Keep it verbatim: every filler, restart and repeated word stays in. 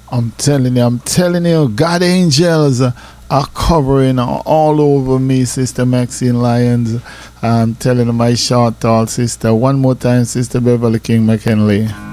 I'm telling you, I'm telling you, God angels are covering all over me, Sister Maxine Lyons. I'm telling you, my short tall sister. One more time, Sister Beverly King McKinley.